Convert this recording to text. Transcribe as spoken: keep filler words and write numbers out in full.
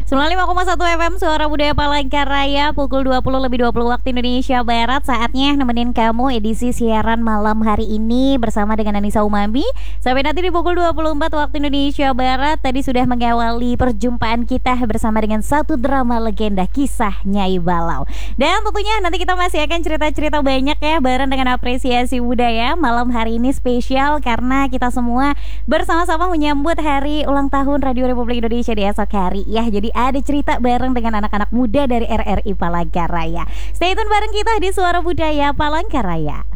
sembilan puluh lima koma satu F M Suara Budaya Palangkaraya. Pukul dua puluh lebih dua puluh waktu Indonesia Barat. Saatnya nemenin kamu edisi siaran malam hari ini bersama dengan Anissa Umami. Sampai nanti di pukul dua puluh empat waktu Indonesia Barat. Tadi sudah mengawali perjumpaan kita bersama dengan satu drama legenda, kisah Nyai Balau. Dan tentunya nanti kita masih akan cerita-cerita banyak ya, bareng dengan apresiasi budaya. Malam hari ini spesial karena kita semua bersama-sama menyambut hari ulang tahun Radio Republik Indonesia di esok hari ya. Jadi ada cerita bareng dengan anak-anak muda dari R R I Palangkaraya. Stay tune bareng kita di Suara Budaya Palangkaraya.